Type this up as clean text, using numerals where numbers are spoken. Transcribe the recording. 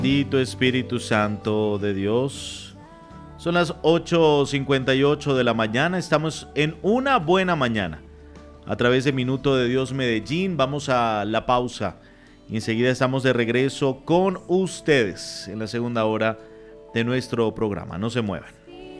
Bendito Espíritu Santo de Dios. Son las 8:58 de la mañana. Estamos en una buena mañana. A través de Minuto de Dios Medellín vamos a la pausa. Y enseguida estamos de regreso con ustedes en la segunda hora de nuestro programa. No se muevan.